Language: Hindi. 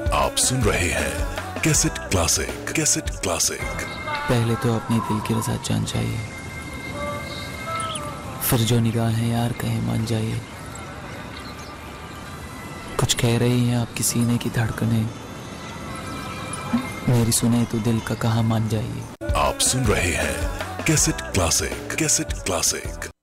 आप सुन रहे हैं कैसेट क्लासिक। Cassette classic. पहले तो अपने दिल की रज़ा जान चाहिए, फिर जो निगाहें यार कहे मान जाइए। कुछ कह रही हैं आपकी सीने की धड़कनें, मेरी सुने तो दिल का कहा मान जाइए। आप सुन रहे हैं कैसेट क्लासिक। Cassette classic.